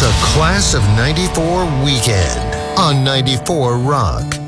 the Class of '94 weekend on 94 Rock.